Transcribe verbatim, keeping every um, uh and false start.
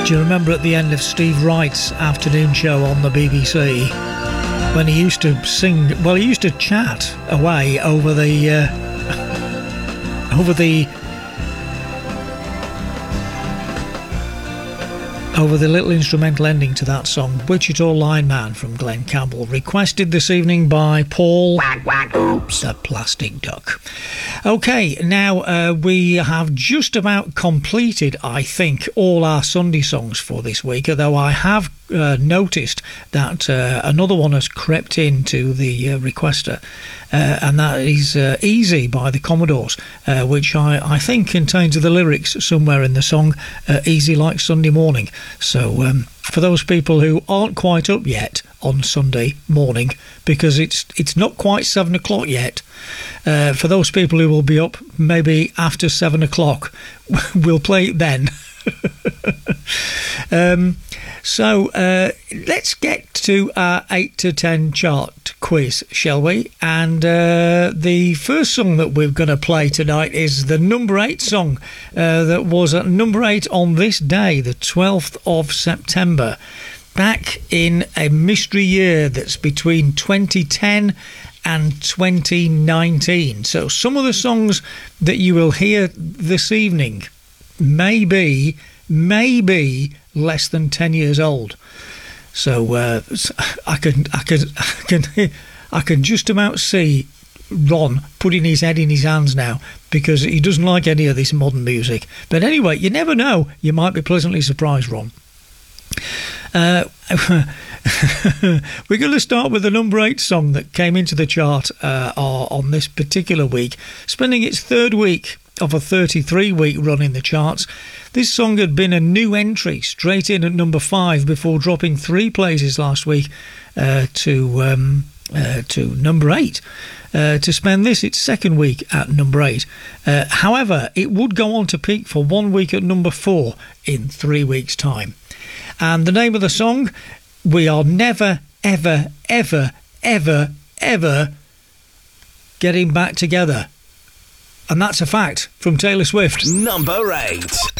Do you remember at the end of Steve Wright's afternoon show on the B B C when he used to sing, well, he used to chat away over the uh, over the over the little instrumental ending to that song, Wichita Lineman from Glenn Campbell, requested this evening by Paul Whack, whack, oops, the Plastic Duck. Okay, now uh, we have just about completed, I think, all our Sunday songs for this week, although I have uh, noticed that uh, another one has crept into the uh, requester, uh, and that is uh, Easy by the Commodores, uh, which I, I think contains the lyrics somewhere in the song, uh, Easy Like Sunday Morning. So um, for those people who aren't quite up yet on Sunday morning, because it's it's not quite seven o'clock yet, uh, for those people who will be up maybe after seven o'clock, we'll play it then. um, so uh, let's get to our eight to ten chart quiz, shall we? And uh, the first song that we're going to play tonight is the number eight song uh, that was at number eight on this day, the twelfth of September, back in a mystery year that's between twenty ten and twenty nineteen. So some of the songs that you will hear this evening may be, may be less than ten years old. So uh, I can, I can, I can, I can just about see Ron putting his head in his hands now because he doesn't like any of this modern music. But anyway, you never know. You might be pleasantly surprised, Ron. Uh, we're going to start with the number eight song that came into the chart uh, on this particular week, spending its third week of a thirty-three week run in the charts. This song had been a new entry straight in at number five before dropping three places last week uh, to um, uh, to number eight uh, to spend this its second week at number eight. Uh, however, it would go on to peak for one week at number four in three weeks' time. And the name of the song, We Are Never, Ever, Ever, Ever, Ever Getting Back Together. And that's a fact from Taylor Swift. Number eight.